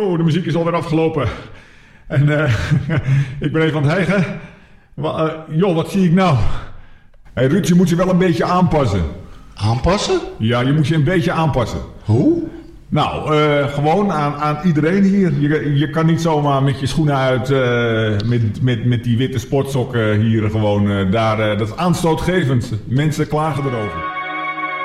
Oh, de muziek is alweer afgelopen. En ik ben even aan het hijgen. Joh, wat zie ik nou? Hé Ruud, je moet je wel een beetje aanpassen. Aanpassen? Ja, je moet je een beetje aanpassen. Hoe? Nou, gewoon aan iedereen hier. Je kan niet zomaar met je schoenen uit, met die witte sportsokken hier gewoon daar. Dat is aanstootgevend. Mensen klagen erover.